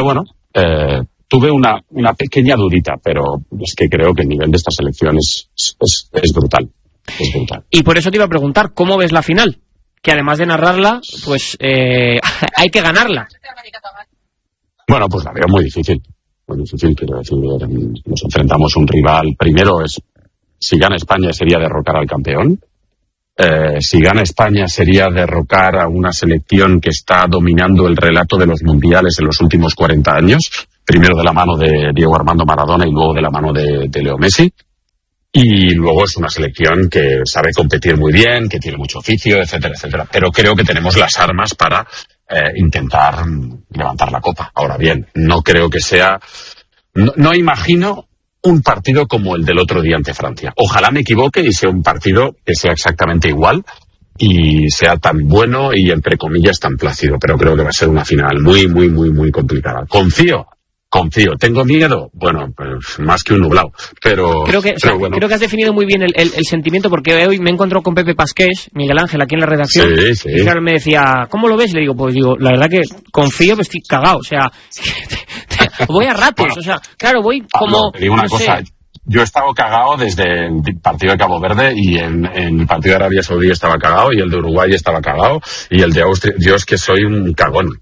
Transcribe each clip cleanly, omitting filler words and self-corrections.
Pero bueno, tuve una pequeña dudita, pero es que creo que el nivel de esta selección es brutal. Es brutal. Y por eso te iba a preguntar, ¿cómo ves la final? Que además de narrarla, pues hay que ganarla. Bueno, pues la veo muy difícil. Muy difícil, quiero decir, nos enfrentamos a un rival. Primero si gana España sería derrocar al campeón. Si gana España sería derrocar a una selección que está dominando el relato de los mundiales en los últimos 40 años. Primero de la mano de Diego Armando Maradona y luego de la mano de Leo Messi. Y luego es una selección que sabe competir muy bien, que tiene mucho oficio, etcétera, etcétera. Pero creo que tenemos las armas para intentar levantar la copa. Ahora bien, no creo que sea... No imagino un partido como el del otro día ante Francia. Ojalá me equivoque y sea un partido que sea exactamente igual y sea tan bueno y, entre comillas, tan plácido. Pero creo que va a ser una final muy, muy, muy, muy complicada. Confío. ¿Tengo miedo? Bueno, pues más que un nublado. Pero creo que has definido muy bien el sentimiento, porque hoy me he encontrado con Pepe Pasqués, Miguel Ángel, aquí en la redacción. Sí. Y claro, me decía, ¿cómo lo ves? Y le digo, pues la verdad que confío, pero estoy cagado. O sea, voy a ratos. Bueno, o sea, claro, voy como... Te digo una cosa. Yo he estado cagado desde el partido de Cabo Verde y en el partido de Arabia Saudí estaba cagado y el de Uruguay estaba cagado y el de Austria... Yo es que soy un cagón.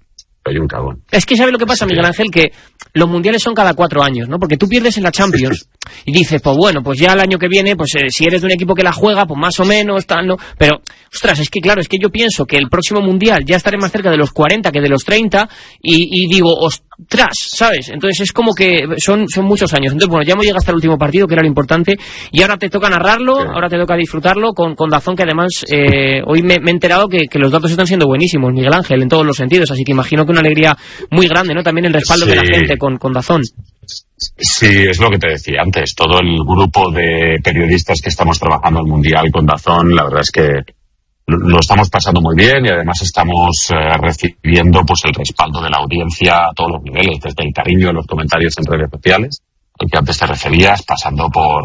Es que ¿sabes lo que pasa, Miguel Ángel? Que los mundiales son cada 4 años, ¿no? Porque tú pierdes en la Champions y dices, pues bueno, pues ya el año que viene, pues si eres de un equipo que la juega, pues más o menos, tal, ¿no? Pero, ostras, es que claro, es que yo pienso que el próximo mundial ya estaré más cerca de los 40 que de los 30 y digo, ostras, ¿sabes? Entonces es como que son muchos años. Entonces, bueno, ya hemos llegado hasta el último partido, que era lo importante, y ahora te toca narrarlo, ahora te toca disfrutarlo con DAZN, que además hoy me he enterado que los datos están siendo buenísimos, Miguel Ángel, en todos los sentidos, así que imagino que una alegría muy grande, ¿no? También el respaldo de la gente con DAZN. Sí, es lo que te decía antes. Todo el grupo de periodistas que estamos trabajando el Mundial con DAZN, la verdad es que lo estamos pasando muy bien y además estamos recibiendo pues el respaldo de la audiencia a todos los niveles, desde el cariño en los comentarios en redes sociales, al que antes te referías, pasando por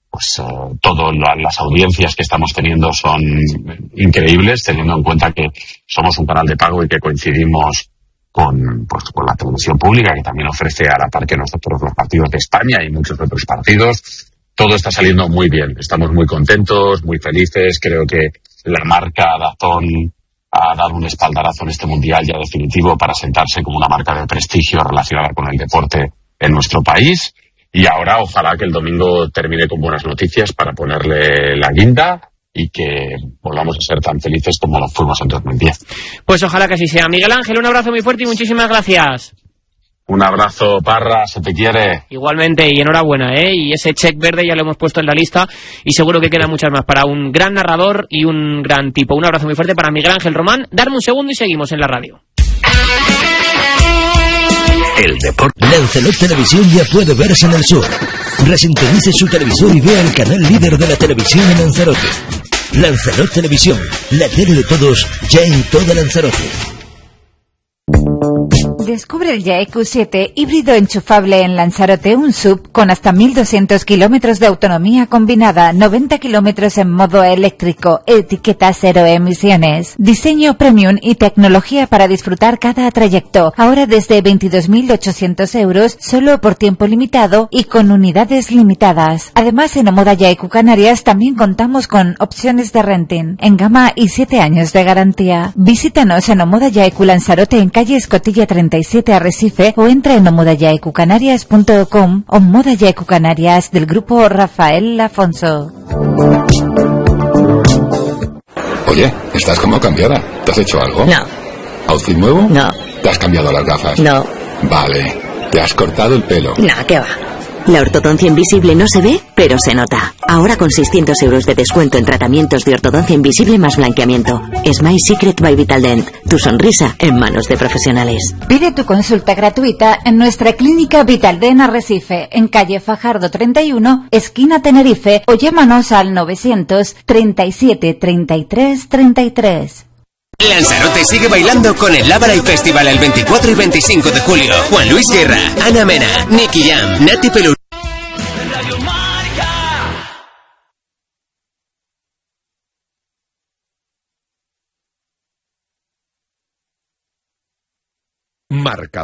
todas las audiencias que estamos teniendo son increíbles, teniendo en cuenta que somos un canal de pago y que coincidimos con la televisión pública, que también ofrece a la par que nosotros los partidos de España y muchos otros partidos. Todo está saliendo muy bien, estamos muy contentos, muy felices. Creo que la marca DAZN ha dado un espaldarazo en este mundial ya definitivo para sentarse como una marca de prestigio relacionada con el deporte en nuestro país. Y ahora ojalá que el domingo termine con buenas noticias para ponerle la guinda y que volvamos a ser tan felices como lo fuimos en 2010. Pues ojalá que así sea. Miguel Ángel, un abrazo muy fuerte y muchísimas gracias. Un abrazo, Parra, se te quiere. Igualmente, y enhorabuena, y ese check verde ya lo hemos puesto en la lista y seguro que quedan muchas más para un gran narrador y un gran tipo. Un abrazo muy fuerte para Miguel Ángel Román. Darme un segundo y seguimos en la radio. El deporte. Lanzarote Televisión ya puede verse en el sur. Resintonice su televisor y vea el canal líder de la televisión en Lanzarote. Lanzarote Televisión, la tele de todos, ya en toda Lanzarote. Descubre el Ya EQ7 híbrido enchufable en Lanzarote, un SUV con hasta 1.200 kilómetros de autonomía combinada, 90 kilómetros en modo eléctrico, etiqueta cero emisiones, diseño premium y tecnología para disfrutar cada trayecto. Ahora desde 22.800 euros, solo por tiempo limitado y con unidades limitadas. Además, en Omoda Ya EQ Canarias también contamos con opciones de renting en gama y 7 años de garantía. Visítanos en Omoda Ya EQ Lanzarote en calle Escotilla 37 Arrecife o entra en omodayaecucanarias.com o Moda Ya EQ Canarias del grupo Rafael Afonso. Oye, estás como cambiada. ¿Te has hecho algo? No. ¿Outfit nuevo? No. ¿Te has cambiado las gafas? No. Vale. ¿Te has cortado el pelo? No, ¿qué va? La ortodoncia invisible no se ve, pero se nota. Ahora con 600 euros de descuento en tratamientos de ortodoncia invisible más blanqueamiento. Smile Secret by Vitaldent. Tu sonrisa en manos de profesionales. Pide tu consulta gratuita en nuestra clínica Vitaldent Arrecife, en calle Fajardo 31, esquina Tenerife, o llámanos al 937 33 33. Lanzarote sigue bailando con el Labra Festival el 24 y 25 de julio. Juan Luis Guerra, Ana Mena, Nicky Jam, Nati Pelur. Marca.